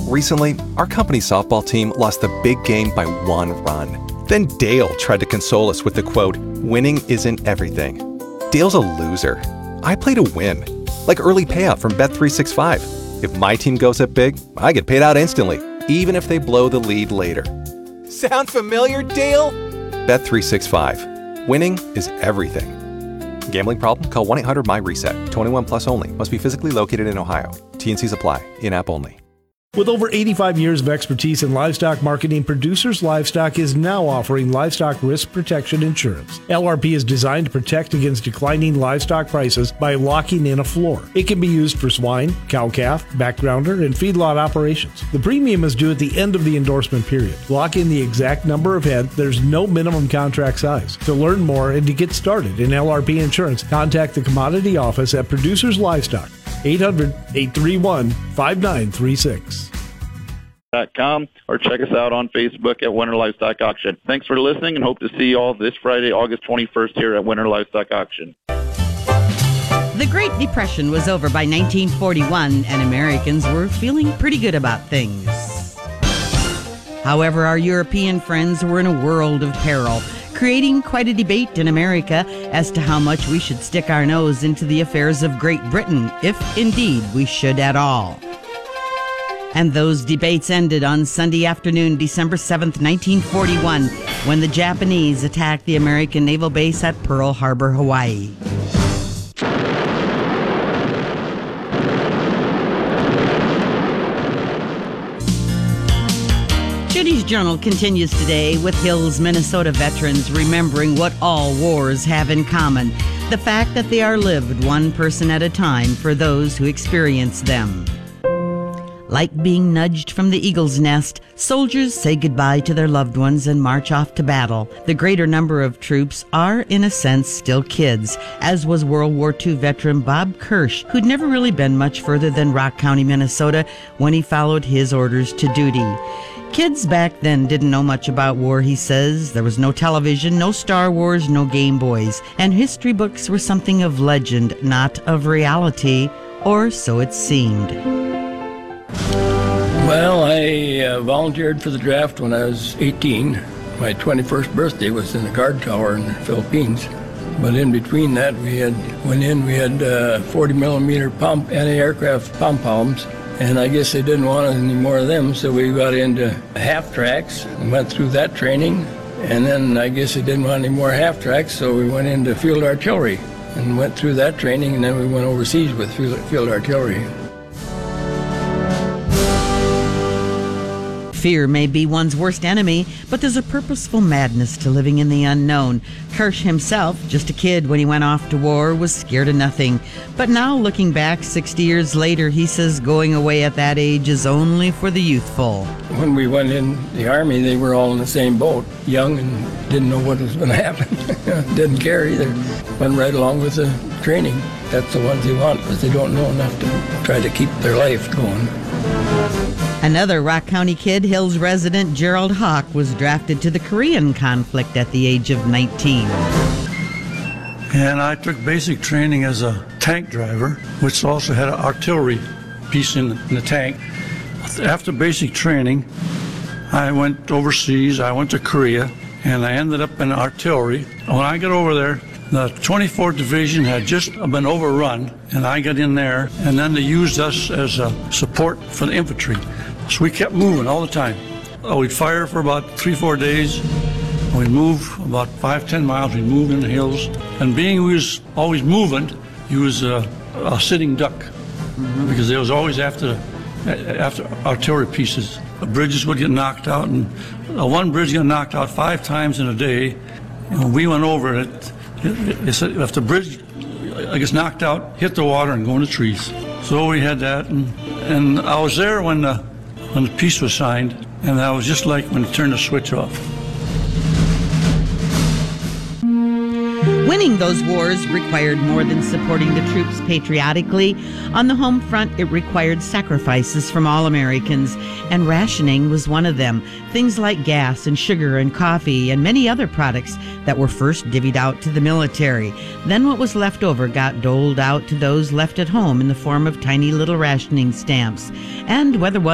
Recently, our company softball team lost the big game by 1 run. Then Dale tried to console us with the quote, "Winning isn't everything." Dale's a loser. I play to win. Like early payout from Bet365. If my team goes up big, I get paid out instantly, even if they blow the lead later. Sound familiar, Dale? Bet365. Winning is everything. Gambling problem? Call 1-800-MY-RESET. 21 plus only. Must be physically located in Ohio. T&Cs apply. In-app only. With over 85 years of expertise in livestock marketing, Producers Livestock is now offering livestock risk protection insurance. LRP is designed to protect against declining livestock prices by locking in a floor. It can be used for swine, cow-calf, backgrounder, and feedlot operations. The premium is due at the end of the endorsement period. Lock in the exact number of head. There's no minimum contract size. To learn more and to get started in LRP insurance, contact the Commodity Office at Producers Livestock. 800-831-5936. Or check us out on Facebook at Winter Livestock Auction. Thanks for listening and hope to see you all this Friday, August 21st here at Winter Livestock Auction. The Great Depression was over by 1941 and Americans were feeling pretty good about things. However, our European friends were in a world of peril, creating quite a debate in America as to how much we should stick our nose into the affairs of Great Britain, if indeed we should at all. And those debates ended on Sunday afternoon, December 7th, 1941, when the Japanese attacked the American naval base at Pearl Harbor, Hawaii. Judy's Journal continues today with Hills, Minnesota veterans remembering what all wars have in common. The fact that they are lived one person at a time for those who experience them. Like being nudged from the eagle's nest, soldiers say goodbye to their loved ones and march off to battle. The greater number of troops are, in a sense, still kids, as was World War II veteran Bob Kirsch, who'd never really been much further than Rock County, Minnesota, when he followed his orders to duty. Kids back then didn't know much about war, he says. There was no television, no Star Wars, no Game Boys, and history books were something of legend, not of reality, or so it seemed. Well, I volunteered for the draft when I was 18. My 21st birthday was in the guard tower in the Philippines. But in between that, we had 40 millimeter anti-aircraft pom-poms. And I guess they didn't want any more of them, so we got into half tracks and went through that training. And then I guess they didn't want any more half tracks, so we went into field artillery and went through that training, and then we went overseas with field artillery. Fear may be one's worst enemy, but there's a purposeful madness to living in the unknown. Kirsch himself, just a kid when he went off to war, was scared of nothing. But now, looking back 60 years later, he says going away at that age is only for the youthful. When we went in the Army, they were all in the same boat, young and didn't know what was going to happen. Didn't care either. Went right along with the training. That's the ones they want, because they don't know enough to try to keep their life going. Another Rock County kid, Hills resident Gerald Hawk, was drafted to the Korean conflict at the age of 19. And I took basic training as a tank driver, which also had an artillery piece in the tank. After basic training, I went overseas. I went to Korea, and I ended up in artillery. When I got over there, the 24th Division had just been overrun, and I got in there, and then they used us as a support for the infantry. So we kept moving all the time. We'd fire for about 3-4 days. We'd move about 5-10 miles. We'd move in the hills. And being we was always moving, he was a sitting duck, because they was always after artillery pieces. The bridges would get knocked out, and one bridge got knocked out 5 times in a day. And when we went over it, if the bridge gets knocked out, hit the water and go in the trees. So we had that, and I was there when the peace was signed, and I was just like when you turn the switch off. Winning those wars required more than supporting the troops patriotically. On the home front, it required sacrifices from all Americans, and rationing was one of them. Things like gas and sugar and coffee and many other products that were first divvied out to the military. Then what was left over got doled out to those left at home in the form of tiny little rationing stamps. And whether